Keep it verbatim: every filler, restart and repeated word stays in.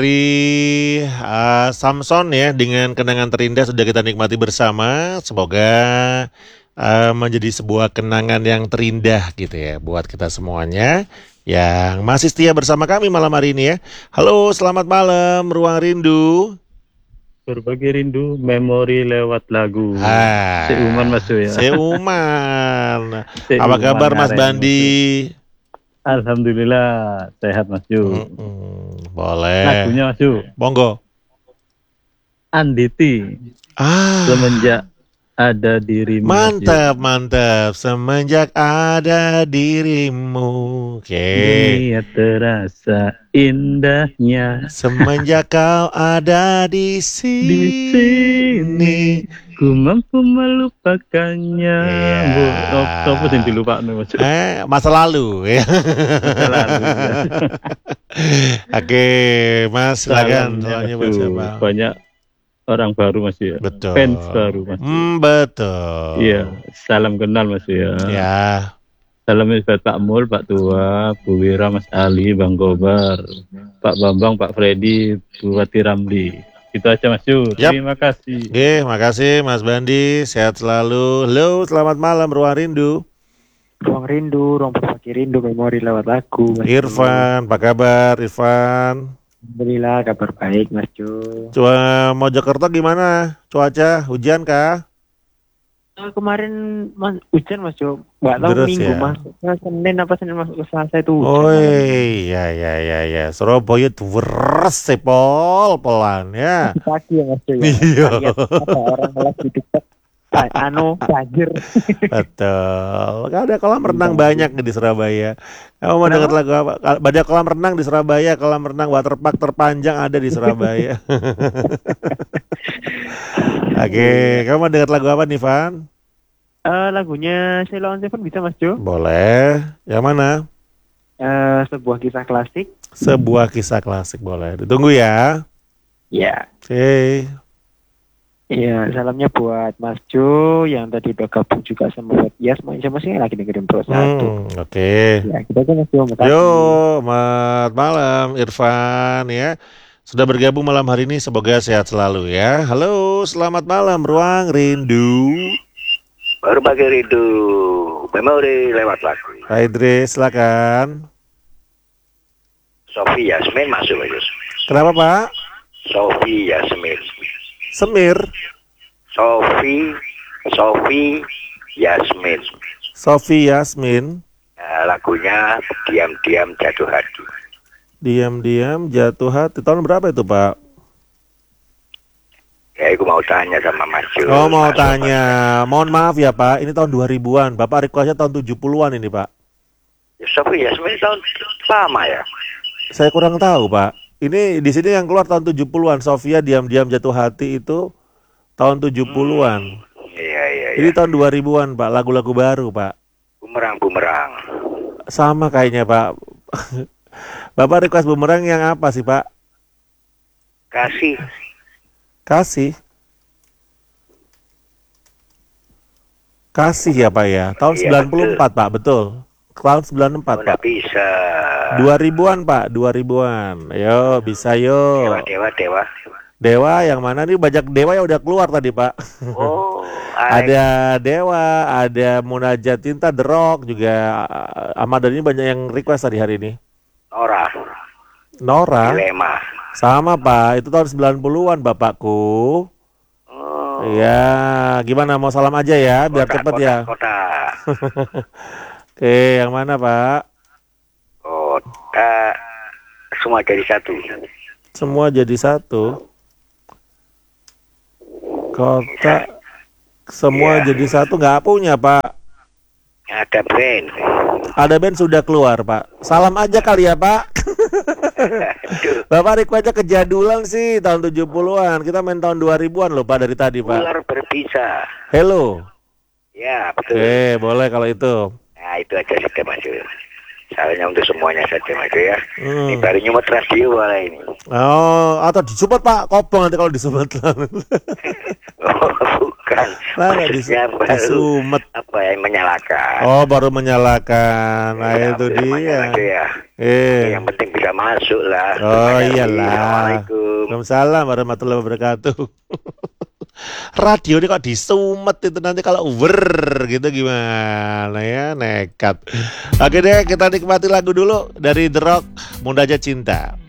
Dari uh, Samson ya, dengan kenangan terindah sudah kita nikmati bersama. Semoga uh, menjadi sebuah kenangan yang terindah gitu ya buat kita semuanya yang masih setia bersama kami malam hari ini ya. Halo, selamat malam Ruang Rindu. Berbagi rindu, memori lewat lagu. Ah, Seuman Mas Yo ya. Seuman. Seuman Apa kabar Mas ngareng, Bandi? Alhamdulillah sehat Mas Yo. Mm-mm, boleh. Lagunya Mas Yo. Monggo. Anditi. Ah. Semenjak ada dirimu. Mantap, mantap. Semenjak ada dirimu. Oke. Okay. Dunia terasa indahnya. Semenjak kau ada di sini. Di sini. Ku mampu melupakannya. Iya. Oh, apa yang dilupakno Mas Yo? Eh, masa lalu ya. Masa lalu. Ya. Oke, Mas, silakan. Salamnya Mas Yo. Siapa? Banyak orang baru Mas ya. Betul. Fans baru Mas. Hmm, betul. Iya, salam kenal Mas ya. Ya. Salam buat Pak Mul, Pak Tua, Bu Wira, Mas Ali, Bang Gobar, Pak Bambang, Pak Freddy, Bu Wati Ramli. Itu aja Mas Yu. Yap. Terima kasih. Oke, makasih Mas Bandi. Sehat selalu. Halo, selamat malam Ruang Rindu. Ruang Rindu, ruang berbagi rindu, memori lewat lagu. Mas Irfan, apa kabar Irfan? Alhamdulillah kabar baik Mas Jo. Cua Mojokerto gimana? Cuaca hujan kah? Nah, kemarin mas, hujan Mas Jo. Nggak tahu Terus minggu ya? masuk ke Senin apa Senin masuk ke Selasa itu hujan. Oh iya iya iya ya. Surabaya tuh beres pol pelan ya. Pagi ya Mas Jo ya. Iya. Lihat ada orang lagi deket anu banjir. Betul. Ada kolam renang banyak di Surabaya. Kamu mau dengar lagu apa? Ada kolam renang di Surabaya, kolam renang waterpark terpanjang ada di Surabaya. Oke, kamu mau dengar lagu apa nih, Van? Uh, lagunya Sheila on Seven bisa Mas Jo? Boleh. Yang mana? Uh, sebuah kisah klasik. Sebuah kisah klasik boleh. Ditunggu ya. Ya. Oke. Okay. Iya, salamnya buat Mas Jo yang tadi bergabung juga sama buat Yas, sama sih lagi dengerin Pro satu. Hmm, Oke. Okay. Ya, kita aja Mas Jo. Yo, selamat malam Irfan ya. Sudah bergabung malam hari ini, semoga sehat selalu ya. Halo, selamat malam Ruang Rindu. Berbagi rindu, memori lewat lagu. Pak Idris, silakan. Sofi Yasmin masuk aja. Kenapa Pak? Sofi Yasmin. Semir. Sofi, Sofi Yasmin. Sofi Yasmin. Nah, lagunya diam-diam jatuh hati. Diam-diam jatuh hati. Tahun berapa itu Pak? Ya, aku mau tanya sama Mas Jo. Oh, mau Mas tanya. Mas. Mohon maaf ya Pak, ini tahun dua ribuan. Bapak requestnya tahun tujuh puluhan ini Pak. Sofi Yasmin tahun lama ya? Saya kurang tahu Pak. Ini di sini yang keluar tahun tujuh puluhan. Sofia diam-diam jatuh hati itu tahun tujuh puluhan. Hmm, iya, iya, iya. Ini tahun dua ribuan Pak, lagu-lagu baru Pak. Bumerang, bumerang. Sama kayaknya Pak. Bapak request bumerang yang apa sih Pak? Kasih. Kasih. Kasih ya Pak ya. Tahun Iya, sembilan puluh empat betul. Pak, betul. Tahun sembilan puluh empat Oh, Pak. nggak bisa. dua ribuan Pak, dua ribuan. Ayo, bisa yo. Dewa, dewa, dewa. Dewa yang mana nih? Banyak Dewa yang udah keluar tadi Pak. Oh, Alex. Ada Dewa, ada Munajat Cinta, The Rock juga. Ahmad Dhani banyak yang request tadi hari ini. Nora. Nora. Dilema. Sama Pak, itu tahun sembilan puluhan Bapakku. Oh. Ya, gimana mau salam aja ya, biar Kota, cepet kota, ya. Kota. Oke, yang mana Pak? Kota. Semua jadi satu. Semua jadi satu. Kota. Semua Ya. jadi satu nggak punya Pak. Ada band. Ada band sudah keluar Pak. Salam aja kali ya Pak. Bapak requestnya kejadulan sih tahun tujuh puluhan. Kita main tahun dua ribuan loh Pak dari tadi Pak. Ular berbisa. Hello. Ya, betul. Oke, boleh kalau itu. Nah, itu aja saja Mas Jo. Salahnya untuk semuanya saja Mas Jo ya. Hmm. Ini baru nyumet radio malah ini. Oh, atau disumbat Pak, kopong nanti kalau disumbat. Oh, bukan. bukan. Nah, nggak dis- Maksudnya baru disumet. apa yang menyalakan. Oh, baru menyalakan. Nah, Ya, itu namanya dia. lagi ya. Eh. Yang penting bisa masuk lah. Oh, Terima kasih. iyalah. Assalamualaikum. Waalaikumsalam warahmatullahi wabarakatuh. Radio ini kok disumet itu nanti kalau over gitu gimana ya, nekat. Oke deh, kita nikmati lagu dulu dari The Rock, Mudah Aja Cinta.